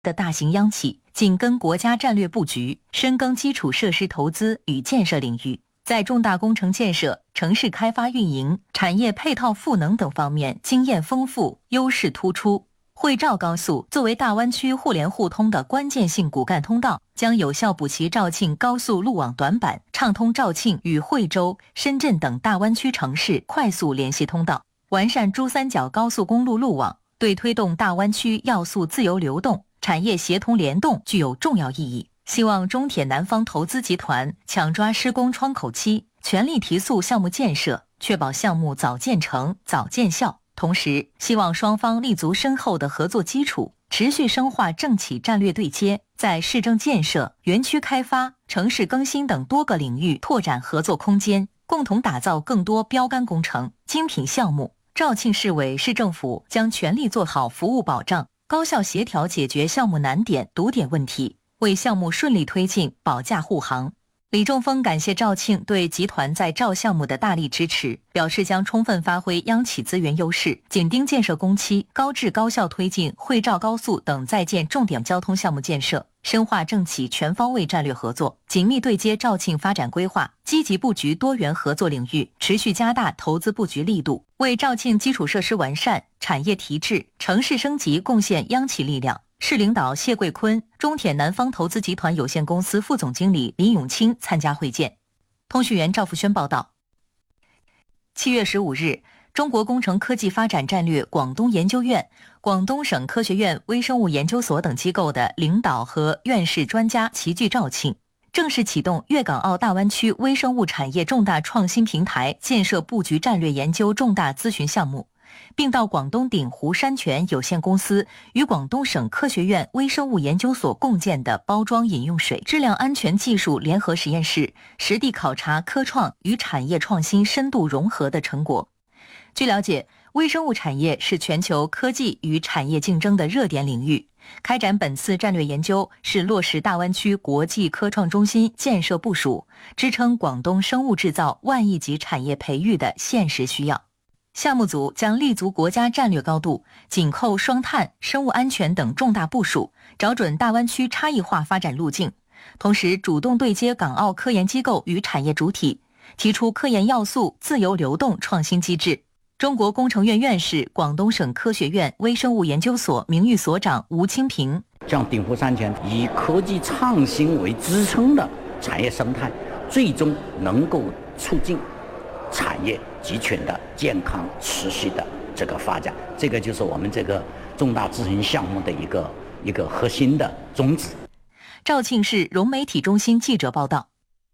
的大型央企，紧跟国家战略布局，深耕基础设施投资与建设领域，在重大工程建设、城市开发运营、产业配套赋能等方面经验丰富、优势突出。惠兆高速作为大湾区互联互通的关键性骨干通道，将有效补齐肇庆高速路网短板，畅通肇庆与惠州、深圳等大湾区城市快速联系通道，完善珠三角高速公路路网，对推动大湾区要素自由流动、产业协同联动具有重要意义。希望中铁南方投资集团抢抓施工窗口期，全力提速项目建设，确保项目早建成、早见效。同时，希望双方立足深厚的合作基础，持续深化政企战略对接，在市政建设、园区开发、城市更新等多个领域拓展合作空间，共同打造更多标杆工程、精品项目。肇庆市委市政府将全力做好服务保障，高效协调解决项目难点、堵点问题，为项目顺利推进保驾护航。李仲峰感谢肇庆对集团在肇项目的大力支持，表示将充分发挥央企资源优势，紧盯建设工期，高质高效推进惠肇高速等在建重点交通项目建设，深化政企全方位战略合作，紧密对接肇庆发展规划，积极布局多元合作领域，持续加大投资布局力度，为肇庆基础设施完善、产业提质、城市升级贡献央企力量。市领导谢贵坤、中铁南方投资集团有限公司副总经理林永清参加会见。通讯员赵富轩报道。7月15日，中国工程科技发展战略广东研究院、广东省科学院微生物研究所等机构的领导和院士专家齐聚肇庆，正式启动粤港澳大湾区微生物产业重大创新平台建设布局战略研究重大咨询项目，并到广东鼎湖山泉有限公司与广东省科学院微生物研究所共建的包装饮用水质量安全技术联合实验室实地考察科创与产业创新深度融合的成果。据了解，微生物产业是全球科技与产业竞争的热点领域，开展本次战略研究是落实大湾区国际科创中心建设部署，支撑广东生物制造万亿级产业培育的现实需要。项目组将立足国家战略高度，紧扣双碳、生物安全等重大部署，找准大湾区差异化发展路径，同时主动对接港澳科研机构与产业主体，提出科研要素自由流动创新机制。中国工程院院士、广东省科学院微生物研究所名誉所长吴清平， 将鼎湖山泉以科技创新为支撑的产业生态，最终能够促进产业集群的健康持续的这个发展，这个就是我们这个重大咨询项目的一个核心的宗旨。 肇庆市融媒体中心记者报道。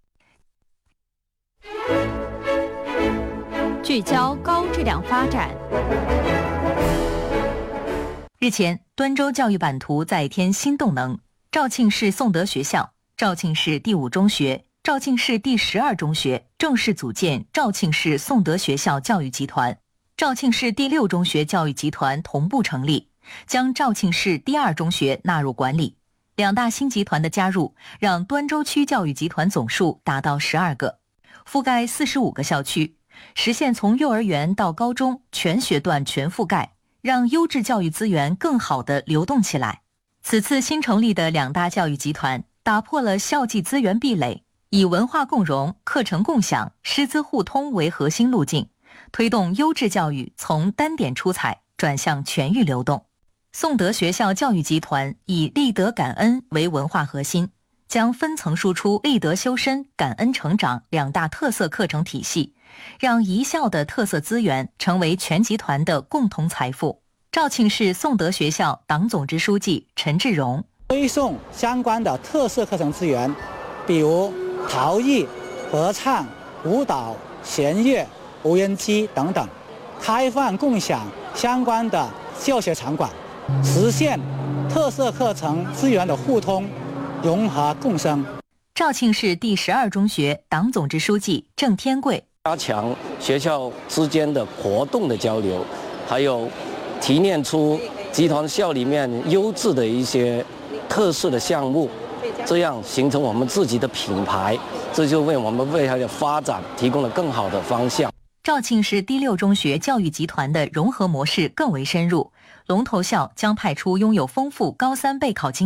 聚焦高质量发展。 日前，端州教育版图再添新动能，肇庆市颂德学校、肇庆市第5中学、肇庆市第12中学正式组建肇庆市颂德学校教育集团，肇庆市第6中学教育集团同步成立，将肇庆市第2中学纳入管理。两大新集团的加入，让端州区教育集团总数达到12个，覆盖45个校区，实现从幼儿园到高中全学段全覆盖，让优质教育资源更好地流动起来。此次新成立的两大教育集团，打破了校际资源壁垒，以文化共融、课程共享、师资互通为核心路径，推动优质教育从单点出彩转向全域流动。颂德学校教育集团以立德感恩为文化核心，将分层输出立德修身、感恩成长两大特色课程体系，让一校的特色资源成为全集团的共同财富。肇庆市颂德学校党总支书记陈志荣， 推送相关的特色课程资源，比如陶艺、合唱、舞蹈、弦乐、无人机等等，开放共享相关的教学场馆，实现特色课程资源的互通、融合共生。 肇庆市第12中学党总支书记郑天贵， 加强学校之间的活动的交流，还有提炼出集团校里面优质的一些特色的项目，这样形成我们自己的品牌，这就为我们未来的发展提供了更好的方向。 肇庆市第6中学教育集团的融合模式更为深入， 龙头校将派出拥有丰富高三备考经